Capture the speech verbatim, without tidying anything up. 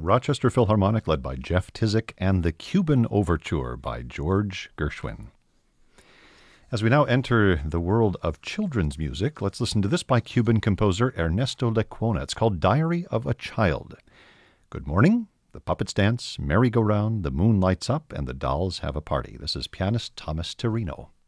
Rochester Philharmonic led by Jeff Tizik, and the Cuban Overture by George Gershwin. As we now enter the world of children's music, let's listen to this by Cuban composer Ernesto Lecuona. It's called Diary of a Child. Good morning. The puppets dance, merry-go-round, the moon lights up, and the dolls have a party. This is pianist Thomas Terino.